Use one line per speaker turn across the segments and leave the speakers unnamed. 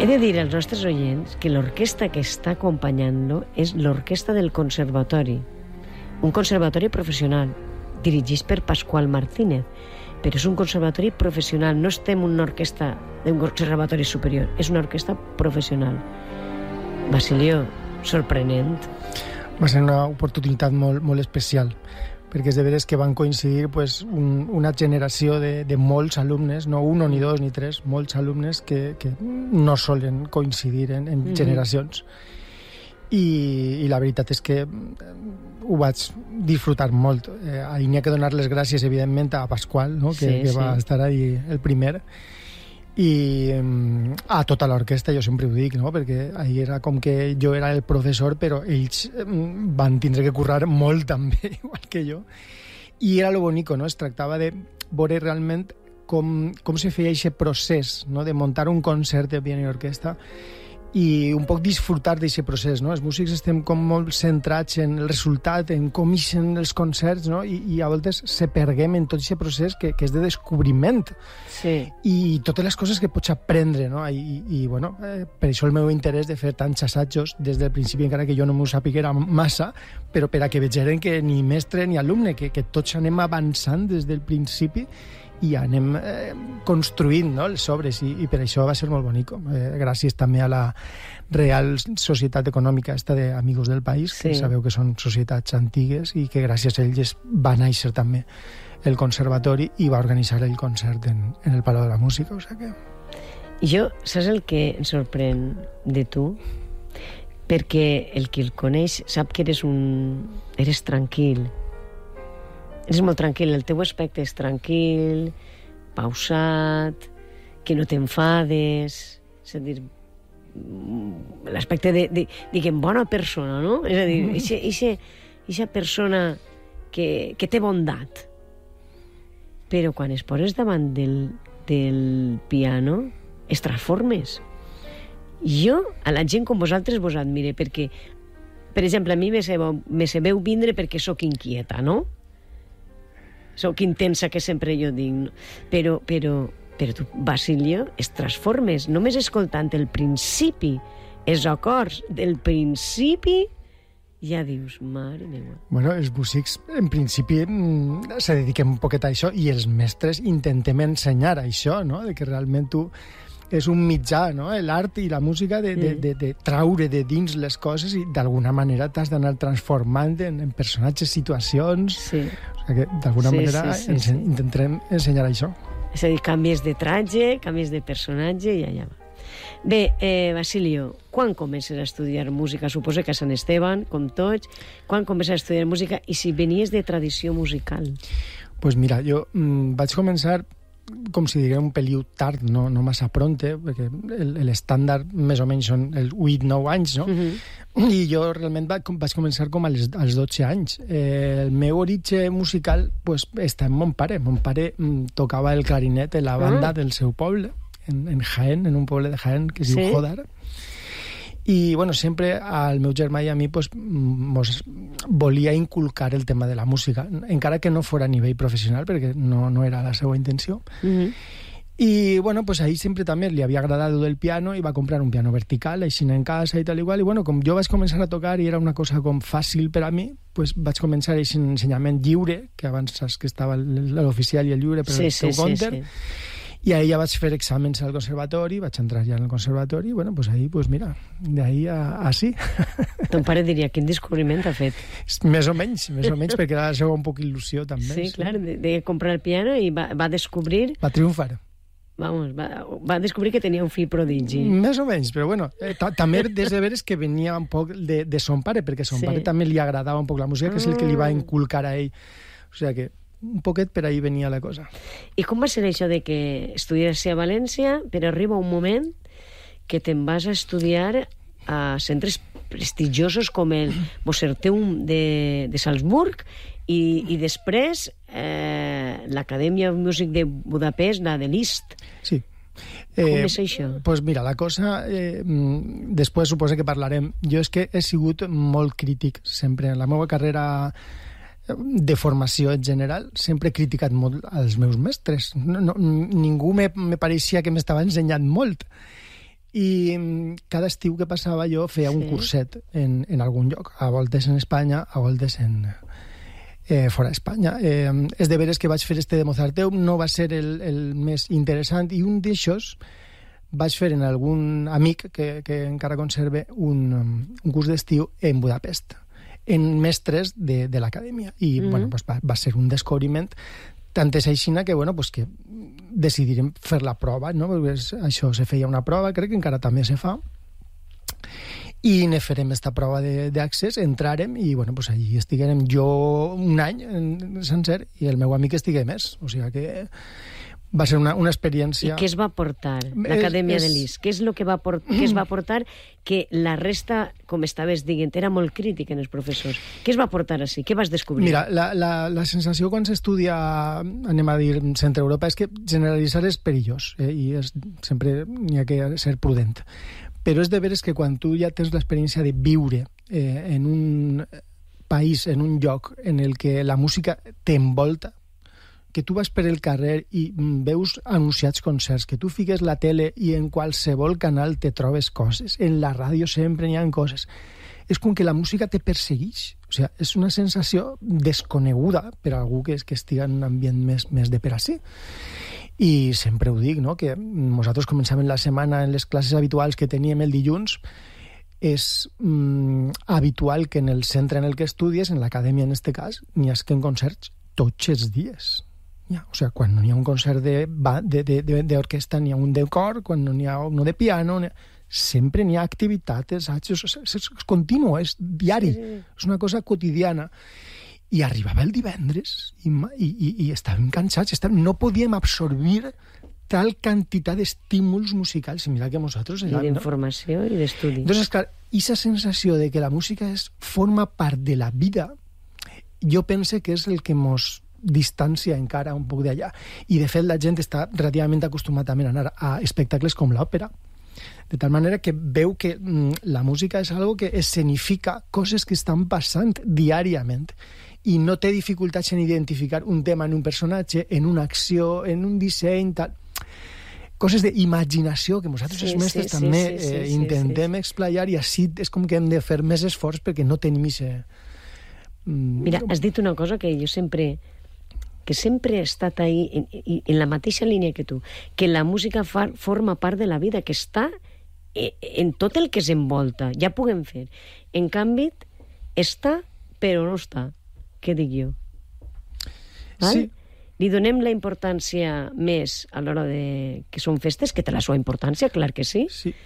He de dir als nostres oients que l'orquestra que està acompanyant-lo és l'orquestra del Conservatori, un conservatori professional, dirigit per Pasqual Martínez, però és un conservatori professional, no estem en una orquestra d'un conservatori superior, és una orquestra professional. Basilio, sorprenent.
Va ser una oportunitat molt especial, perquè és de veres que van coincidir una generació de molts alumnes, no un, ni dos, ni tres, molts alumnes que no solen coincidir en generacions. I la veritat és que ho vaig disfrutar molt. Ahir n'hi ha que donar les gràcies, evidentment, a Pasqual, no? que va estar ahí el primer, i a tota l'orquestra, jo sempre ho dic, no? Perquè ahir era com que jo era el professor, però ells van tindre que currar molt també, igual que jo. I era lo bonico, no? Es tractava de veure realment com se feia aquest procés, no? De muntar un concert de piano i orquestra, i un poc disfrutar d'aquest procés, no? Els músics estem com molt centrats en el resultat, en com ixen els concerts, no? I a voltes se perguem en tot aquest procés que és de descobriment.
Sí.
I totes les coses que pots aprendre, no? I bueno, per això el meu interès de fer tants assajos des del principi, encara que jo no m'ho sapiguera massa, però per a que vegeren que ni mestre ni alumne, que tots anem avançant des del principi i anem construint, no, les obres, i per això va ser molt bonic. Gràcies també a la Real Societat Econòmica d'Amigos del País, que sabeu que són societats antigues i que gràcies a ells va néixer també el conservatori i va organitzar el concert en el Palau de la Música. O sigui que...
Jo, saps el que em sorprèn de tu? Perquè el que el coneix sap que eres tranquil. Eres molt tranquil, el teu aspecte és tranquil, pausat, que no t'enfades, és a dir, l'aspecte diguem, bona persona, no? És a dir, eixa persona que té bondat. Però quan es poses davant del piano, es transformes. Jo, a la gent com vosaltres, vos admire, perquè, per exemple, a mi me sabeu vindre perquè sóc inquieta, no? Sóc intensa, que sempre jo dic. Però tu, Basilio, es transformes, només escoltant el principi, els acords del principi, ja dius, mare meva.
Bueno, els músics, en principi, se dediquen un poquet a això, i els mestres intentem ensenyar això, no? De que realment tu és un mitjà, no? L'art i la música de traure de dins les coses i d'alguna manera t'has d'anar transformant en personatges, situacions.
Sí.
O sigui que d'alguna manera intentarem ensenyar això.
És a dir, canvies de tratge, canvies de personatge i allà va. Bé, Basilio, quan comences a estudiar música? Suposo que a Sant Esteban, com tots. Quan comences a estudiar música i si venies de tradició musical?
Pues mira, jo vaig començar com si diguem un peliu tard, no massa pronte, perquè l'estàndard més o menys són els 8-9 anys, no? I jo realment vaig començar com als 12 anys. El meu origen musical està en mon pare. Mon pare tocava el clarinet en la banda del seu poble, en Jaén, en un poble de Jaén que es diu Jodar. I bueno, sempre al meu germà i a mi mos volia inculcar el tema de la música, encara que no fora a nivell professional, perquè no era la seva intenció. I bueno, pues ahí sempre també li havia agradat el piano i va comprar un piano vertical així en casa i tal igual. I bueno, com jo vaig començar a tocar i era una cosa com fàcil per a mi, pues vaig començar aquest ensenyament lliure, que abans saps que estava l'oficial i el lliure per al teu compte. I ahí ja vaig fer exàmens al conservatori, vaig entrar ja en el conservatori, i bueno, pues ahí, pues mira, d'ahí a sí.
Ton pare diria, quin descobriment ha fet?
Més o menys, perquè era la seva un poc il·lusió també.
Sí, clar, de comprar el piano i va descobrir...
Va triomfar.
Vamos, va descobrir que tenia un fill prodigi.
Més o menys, però bueno, també des de veres que venia un poc de son pare, perquè son pare també li agradava un poc la música, que és el que li va inculcar a ell. O sigui que un poquet per ahí venia la cosa.
I com va ser això de que estudies a València, però arriba un moment que te'n vas a estudiar a centres prestigiosos com el Mozarteum de Salzburg i després l'Acadèmia de Músic de Budapest, la de Liszt.
Sí.
Com és això?
Pues mira, la cosa, després suposo que parlarem. Jo és que he sigut molt crític sempre. En la meva carrera de formació en general sempre he criticat molt als meus mestres. Ningú me pareixia que m'estava ensenyant molt. I cada estiu que passava jo feia un curset en algun lloc, a voltes en Espanya, a voltes fora d'Espanya. És de veres que vaig fer este de Mozarteum, no va ser el més interessant, i un d'aixòs vaig fer en algun amic que encara conserve un curs d'estiu en Budapest, en mestres de l'acadèmia. I bueno, pues va ser un descobriment. Tant és aixina que, bueno, pues que decidirem fer la prova, no? Perquè això se feia una prova, crec que encara també se fa, i ne farem esta prova d'accés, entrarem i, bueno, pues allí estiguem jo un any sencer i el meu amic estigué més. O sigui que va ser una experiència...
I què es va portar l'Acadèmia de Liszt? Què és el que es va portar que la resta, com estaves dient, era molt crític en els professors? Què es va portar així? Què vas descobrir?
Mira, la sensació quan s'estudia, anem a dir, Centre Europa, és que generalitzar és perillós, i sempre n'hi ha que ser prudent. Però és de veres que quan tu ja tens l'experiència de viure en un país, en un lloc en el que la música t'envolta, que tu vas per el carrer i veus anunciats concerts, que tu fiques la tele i en qualsevol canal te trobes coses, en la ràdio sempre n'hi ha coses. És com que la música te persegueix. O sigui, és una sensació desconeguda per a algú que estiga en un ambient més de per ací. I sempre ho dic, no?, que nosaltres començàvem la setmana en les classes habituals que teníem el dilluns. És habitual que en el centre en el que estudies, en l'acadèmia en este cas, n'hi ha que en concerts tots els dies. O sigui, quan no n'hi ha un concert d'orquestra, n'hi ha un de cor, quan no n'hi ha un de piano, sempre n'hi ha activitat, assajos, és continu, és diari, és una cosa quotidiana. I arribava el divendres i estàvem cansats, no podíem absorbir tal quantitat d'estímuls musicals. Mira que nosaltres...
I d'informació i d'estudi.
Entonces, clar, aquesta sensació de que la música forma part de la vida, jo pense que és el que mos distància encara un poc d'allà. I, de fet, la gent està relativament acostumat a anar a espectacles com l'òpera, de tal manera que veu que la música és algo que escenifica coses que estan passant diàriament i no té dificultats en identificar un tema en un personatge, en una acció, en un disseny, tal. Coses d'imaginació que nosaltres els mestres també intentem explaiar, i així és com que hem de fer més esforç perquè no tenim
Mira, has dit una cosa que jo sempre he estat ahí, en la mateixa línia que tu, que la música forma part de la vida, que està en tot el que s'envolta, ja puguem fer. En canvi, està, però no està. Què dic jo? Val? Sí. Li donem la importància més a l'hora de que són festes, que té la seva importància, clar que sí.
Sí.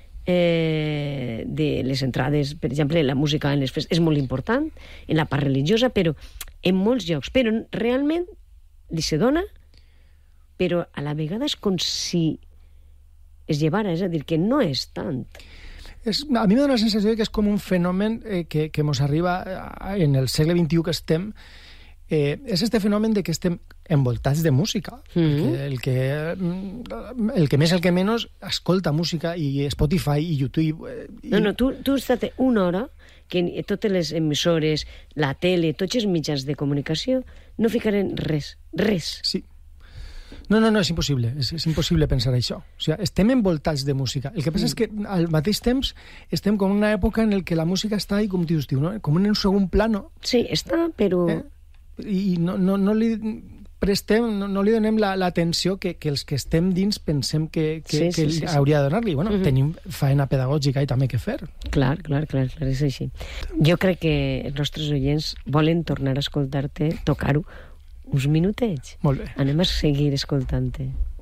De les entrades, per exemple, la música en les festes és molt important, en la part religiosa, però en molts llocs. Però realment li se dona, però a la vegada és com si es llevara, és a dir, que no és tant.
A mi m'ha donat la sensació que és com un fenomen que mos arriba en el segle XXI que estem. És este fenomen de que estem envoltats de música. El que més, el que menys, escolta música, i Spotify i YouTube.
No, tu has estat una hora que totes les emissores, la tele, tots els mitjans de comunicació no ficaren res.
Sí. No, és impossible. És impossible pensar això. O sigui, estem envoltats de música. El que passa és que al mateix temps estem com en una època en què la música està ahí, com dius, no? Com en un segon plano.
Sí, està, però...
I no li prestem, no li donem l'atenció que els que estem dins pensem que hauria de donar-li. Bueno, tenim faena pedagògica i també que fer. Clar,
és així. Jo crec que els nostres oients volen tornar a escoltar-te, tocar-ho uns minutets.
Molt bé.
Anem a seguir escoltant-te.